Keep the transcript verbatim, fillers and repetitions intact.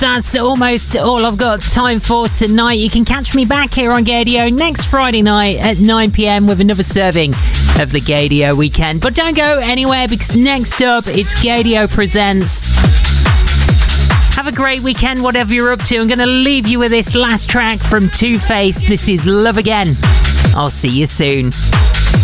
That's almost all I've got time for tonight. You can catch me back here on Gaydio next Friday night at nine p.m. with another serving of the Gaydio Weekend. But don't go anywhere, because next up it's Gaydio Presents. Have a great weekend, whatever you're up to. I'm going to leave you with this last track from Two Face. This is Love Again. I'll see you soon.